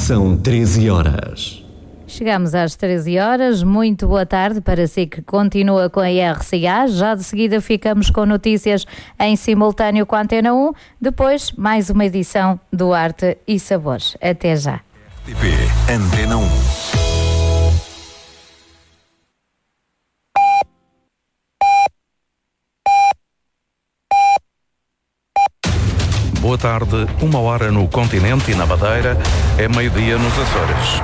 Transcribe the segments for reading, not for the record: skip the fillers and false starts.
São 13 horas. Chegamos às 13 horas, muito boa tarde para si que continua com a RCA. Já de seguida ficamos com notícias em simultâneo com a Antena 1, depois mais uma edição do Arte e Sabores. Até já. RTP Antena 1. Boa tarde, 1h no continente e na Madeira, é meio-dia nos Açores.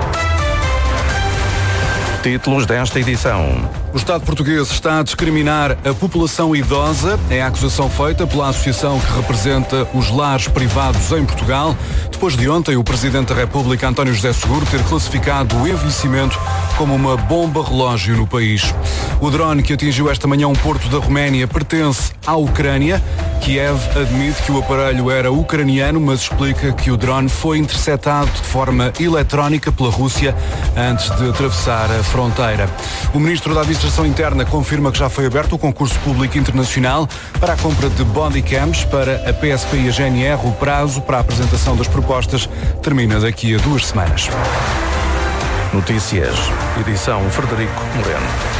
Títulos desta edição. O Estado português está a discriminar a população idosa. É a acusação feita pela associação que representa os lares privados em Portugal, depois de ontem o Presidente da República, António José Seguro, ter classificado o envelhecimento como uma bomba relógio no país. O drone que atingiu esta manhã um porto da Roménia pertence à Ucrânia. Kiev admite que o aparelho era ucraniano, mas explica que o drone foi interceptado de forma eletrónica pela Rússia antes de atravessar a fronteira. O Ministro da Administração Interna confirma que já foi aberto o concurso público internacional para a compra de bodycams para a PSP e a GNR. O prazo para a apresentação das propostas termina daqui a 2 semanas. Notícias, edição Frederico Moreno.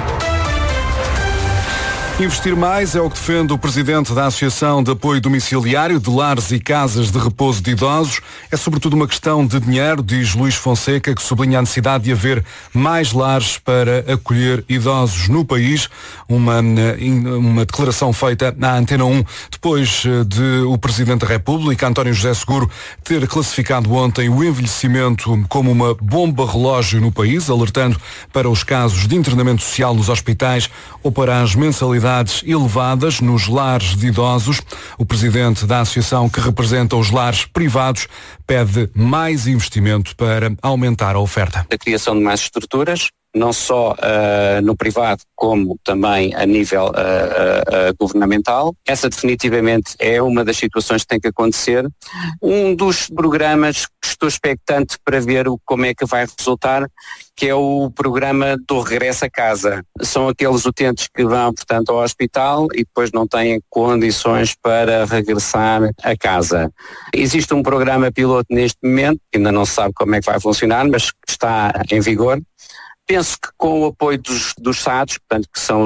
Investir mais é o que defende o Presidente da Associação de Apoio Domiciliário de Lares e Casas de Repouso de Idosos. É sobretudo uma questão de dinheiro, diz Luís Fonseca, que sublinha a necessidade de haver mais lares para acolher idosos no país. Uma declaração feita na Antena 1, depois de o Presidente da República, António José Seguro, ter classificado ontem o envelhecimento como uma bomba relógio no país, alertando para os casos de internamento social nos hospitais ou para as mensalidades elevadas nos lares de idosos. O presidente da associação que representa os lares privados pede mais investimento para aumentar a oferta. A criação de mais estruturas, não só no privado, como também a nível governamental. Essa definitivamente é uma das situações que tem que acontecer. Um dos programas que estou expectante para ver como é que vai resultar, que é o programa do regresso a casa. São aqueles utentes que vão, portanto, ao hospital e depois não têm condições para regressar a casa. Existe um programa piloto neste momento, que ainda não se sabe como é que vai funcionar, mas que está em vigor. Penso que com o apoio dos SADs, portanto, que são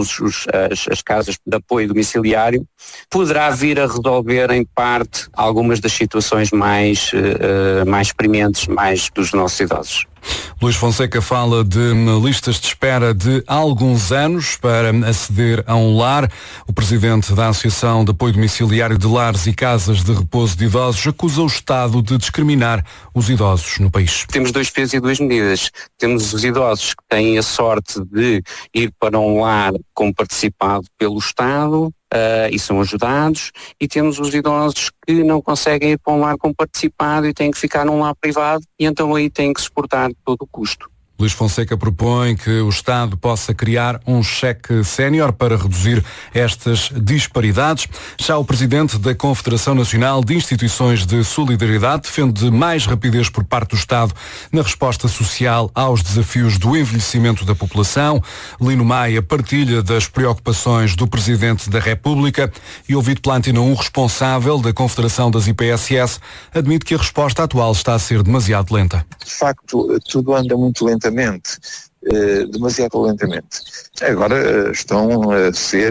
as casas de apoio domiciliário, poderá vir a resolver em parte algumas das situações mais prementes, mais dos nossos idosos. Luís Fonseca fala de listas de espera de alguns anos para aceder a um lar. O presidente da Associação de Apoio Domiciliário de Lares e Casas de Repouso de Idosos acusa o Estado de discriminar os idosos no país. Temos 2 pesos e 2 medidas. Temos os idosos que têm a sorte de ir para um lar participado pelo Estado, e são ajudados, e temos os idosos que não conseguem ir para um lar comparticipado e têm que ficar num lar privado e então aí têm que suportar todo o custo. Luís Fonseca propõe que o Estado possa criar um cheque sénior para reduzir estas disparidades. Já o presidente da Confederação Nacional de Instituições de Solidariedade defende mais rapidez por parte do Estado na resposta social aos desafios do envelhecimento da população. Lino Maia partilha das preocupações do Presidente da República e, ouvido pela Antena 1, responsável da Confederação das IPSS, admite que a resposta atual está a ser demasiado lenta. De facto, tudo anda muito lentamente, demasiado lentamente. Agora estão a ser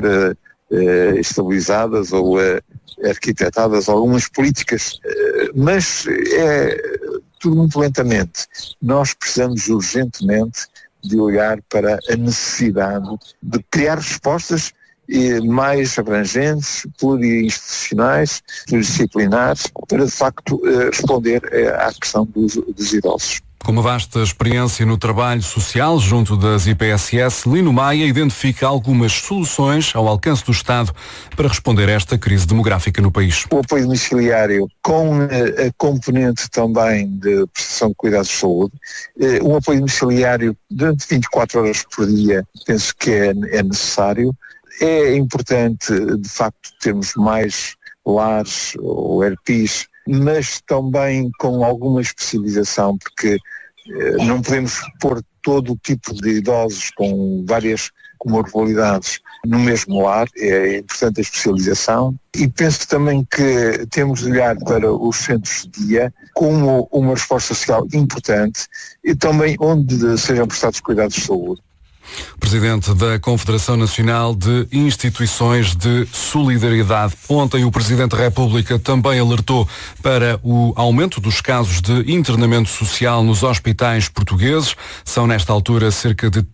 estabilizadas ou arquitetadas algumas políticas, mas é tudo muito lentamente. Nós precisamos urgentemente de olhar para a necessidade de criar respostas mais abrangentes, plurinstitucionais, pluridisciplinares, para de facto responder à questão dos idosos. Com uma vasta experiência no trabalho social junto das IPSS, Lino Maia identifica algumas soluções ao alcance do Estado para responder a esta crise demográfica no país. O apoio domiciliário com a componente também de prestação de cuidados de saúde, um apoio domiciliário durante 24 horas por dia, penso que é necessário. É importante, de facto, termos mais lares ou ERPIs, mas também com alguma especialização, porque não podemos pôr todo o tipo de idosos com várias comorbilidades no mesmo lar, é importante a especialização, e penso também que temos de olhar para os centros de dia como uma resposta social importante e também onde sejam prestados cuidados de saúde. Presidente da Confederação Nacional de Instituições de Solidariedade. Ontem o Presidente da República também alertou para o aumento dos casos de internamento social nos hospitais portugueses. São nesta altura cerca de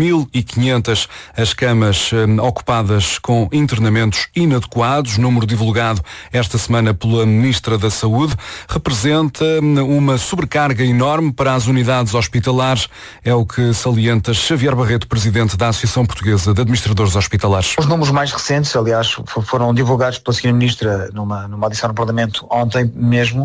3.500 as camas ocupadas com internamentos inadequados. Número divulgado esta semana pela Ministra da Saúde representa uma sobrecarga enorme para as unidades hospitalares. É o que salienta Xavier Barreto, Presidente da Associação Portuguesa de Administradores Hospitalares. Os números mais recentes, aliás, foram divulgados pela Sra. Ministra numa audição no Parlamento ontem mesmo,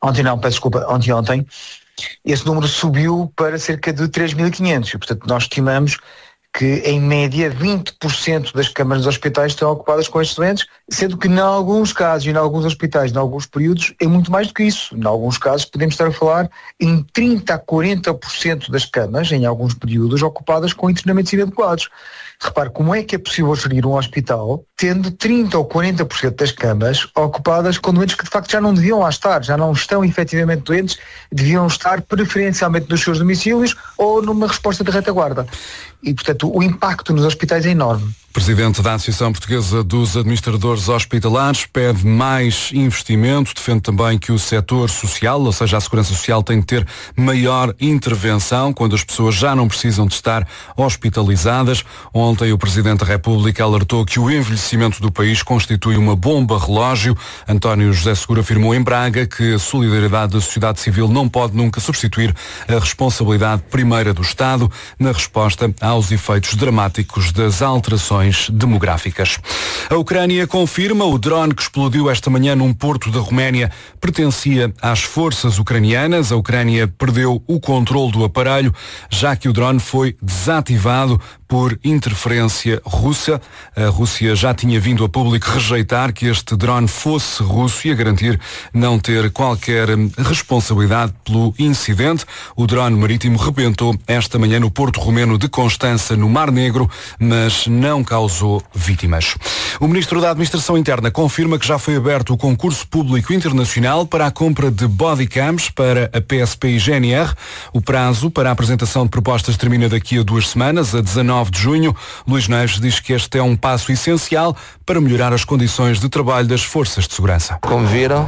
anteontem, esse número subiu para cerca de 3.500 e, portanto, nós estimamos que, em média, 20% das camas dos hospitais estão ocupadas com estes doentes, sendo que, em alguns casos e em alguns hospitais, em alguns períodos, é muito mais do que isso. Em alguns casos, podemos estar a falar em 30% a 40% das camas, em alguns períodos, ocupadas com internamentos inadequados. Repare, como é que é possível gerir um hospital tendo 30% ou 40% das camas ocupadas com doentes que de facto já não deviam lá estar, já não estão efetivamente doentes, deviam estar preferencialmente nos seus domicílios ou numa resposta de retaguarda. E, portanto, o impacto nos hospitais é enorme. Presidente da Associação Portuguesa dos Administradores Hospitalares pede mais investimento, defende também que o setor social, ou seja, a Segurança Social, tem de ter maior intervenção quando as pessoas já não precisam de estar hospitalizadas. Ontem o Presidente da República alertou que o envelhecimento do país constitui uma bomba relógio. António José Seguro afirmou em Braga que a solidariedade da sociedade civil não pode nunca substituir a responsabilidade primeira do Estado na resposta aos efeitos dramáticos das alterações demográficas. A Ucrânia confirma o drone que explodiu esta manhã num porto da Roménia pertencia às forças ucranianas. A Ucrânia perdeu o controle do aparelho, já que o drone foi desativado por interferência russa. A Rússia já tinha vindo a público rejeitar que este drone fosse russo e a garantir não ter qualquer responsabilidade pelo incidente. O drone marítimo rebentou esta manhã no porto romeno de Constança, no Mar Negro, mas não causou vítimas. O Ministro da Administração Interna confirma que já foi aberto o concurso público internacional para a compra de bodycams para a PSP e GNR. O prazo para a apresentação de propostas termina daqui a 2 semanas, a 19 de junho. Luís Neves diz que este é um passo essencial para melhorar as condições de trabalho das forças de segurança. Como viram,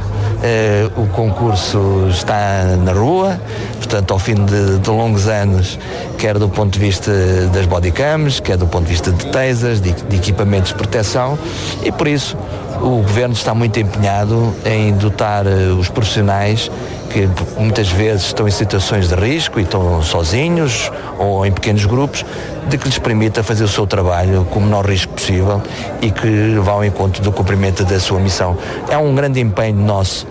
o concurso está na rua, portanto, ao fim de longos anos, quer do ponto de vista das bodycams, quer do ponto de vista de tasers, de equipamentos de proteção, e por isso o Governo está muito empenhado em dotar os profissionais que muitas vezes estão em situações de risco e estão sozinhos ou em pequenos grupos, de que lhes permita fazer o seu trabalho com o menor risco possível e que vá ao encontro do cumprimento da sua missão. É um grande empenho nosso,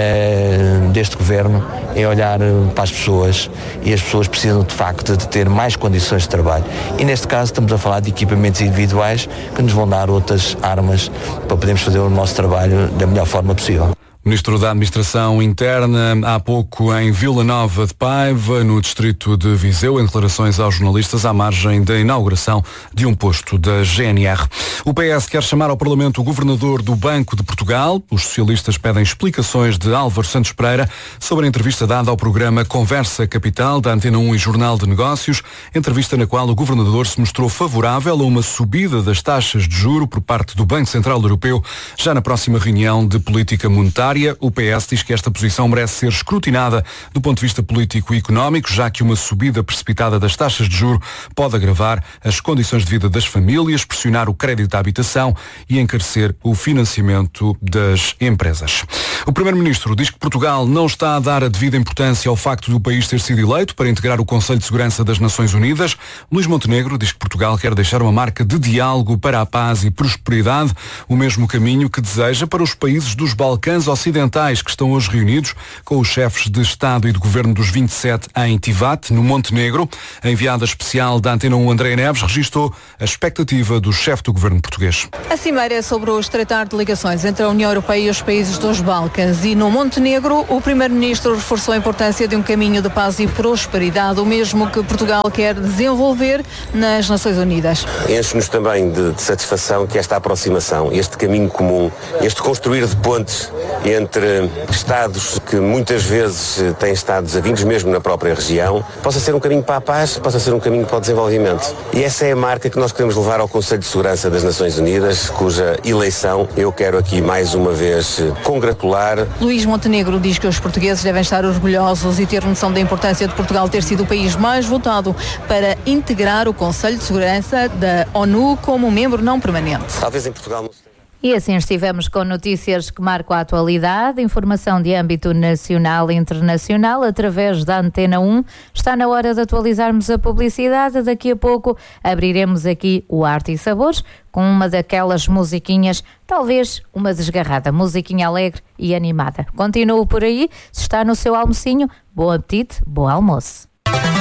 deste Governo, em olhar para as pessoas, e as pessoas precisam de facto de ter mais condições de trabalho. E neste caso estamos a falar de equipamentos individuais que nos vão dar outras armas para podermos fazer o nosso trabalho da melhor forma possível. Ministro da Administração Interna, há pouco em Vila Nova de Paiva, no distrito de Viseu, em declarações aos jornalistas à margem da inauguração de um posto da GNR. O PS quer chamar ao Parlamento o governador do Banco de Portugal. Os socialistas pedem explicações de Álvaro Santos Pereira sobre a entrevista dada ao programa Conversa Capital, da Antena 1 e Jornal de Negócios, entrevista na qual o governador se mostrou favorável a uma subida das taxas de juro por parte do Banco Central Europeu, já na próxima reunião de política monetária. O PS diz que esta posição merece ser escrutinada do ponto de vista político e económico, já que uma subida precipitada das taxas de juro pode agravar as condições de vida das famílias, pressionar o crédito à habitação e encarecer o financiamento das empresas. O Primeiro-Ministro diz que Portugal não está a dar a devida importância ao facto do país ter sido eleito para integrar o Conselho de Segurança das Nações Unidas. Luís Montenegro diz que Portugal quer deixar uma marca de diálogo para a paz e prosperidade, o mesmo caminho que deseja para os países dos Balcãs ocidentais que estão hoje reunidos com os chefes de Estado e de Governo dos 27 em Tivat, no Montenegro. A enviada especial da Antena 1, Andréa Neves, registou a expectativa do chefe do Governo português. A cimeira é sobre o estreitar de ligações entre a União Europeia e os países dos Balcãs e no Montenegro o Primeiro-Ministro reforçou a importância de um caminho de paz e prosperidade, o mesmo que Portugal quer desenvolver nas Nações Unidas. Enche-nos também de satisfação que esta aproximação, este caminho comum, este construir de pontes entre Estados que muitas vezes têm estado desavindos mesmo na própria região, possa ser um caminho para a paz, possa ser um caminho para o desenvolvimento. E essa é a marca que nós queremos levar ao Conselho de Segurança das Nações Unidas, cuja eleição eu quero aqui mais uma vez congratular. Luís Montenegro diz que os portugueses devem estar orgulhosos e ter noção da importância de Portugal ter sido o país mais votado para integrar o Conselho de Segurança da ONU como membro não permanente. Talvez em Portugal não... E assim estivemos com notícias que marcam a atualidade, informação de âmbito nacional e internacional através da Antena 1. Está na hora de atualizarmos a publicidade. Daqui a pouco abriremos aqui o Arte e Sabores com uma daquelas musiquinhas, talvez uma desgarrada, musiquinha alegre e animada. Continuo por aí. Se está no seu almocinho, bom apetite, bom almoço.